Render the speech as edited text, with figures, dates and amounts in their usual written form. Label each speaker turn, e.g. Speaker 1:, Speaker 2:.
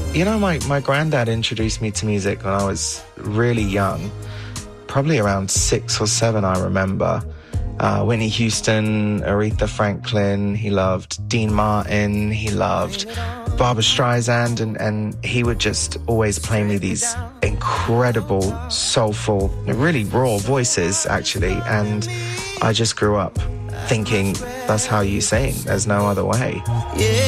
Speaker 1: You know, my granddad introduced me to music when I was really young, probably around 6 or 7, I remember. Whitney Houston, Aretha Franklin, he loved Dean Martin, he loved Barbra Streisand, and he would just always play me these incredible, soulful, really raw voices, actually, and I just grew up thinking that's how you sing, there's no other way.
Speaker 2: Yeah.